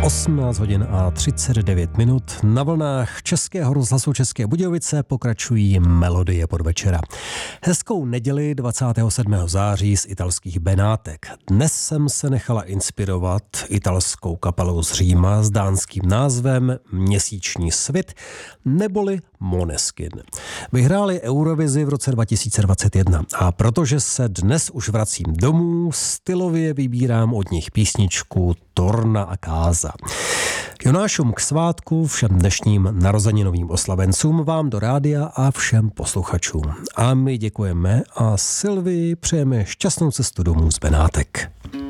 18 hodin a 39 minut. Na vlnách Českého rozhlasu České Budějovice pokračují melodie podvečera. Hezkou neděli 27. září z italských Benátek. Dnes jsem se nechala inspirovat italskou kapelou z Říma s dánským názvem Měsíční svit neboli Måneskin. Vyhráli Eurovizi v roce 2021 a protože se dnes už vracím domů, stylově vybírám od nich písničku Torna a Casa. Jonášům k svátku, všem dnešním narozeninovým oslavencům, vám do rádia a všem posluchačům. A my děkujeme a Sylvii přejeme šťastnou cestu domů z Benátek.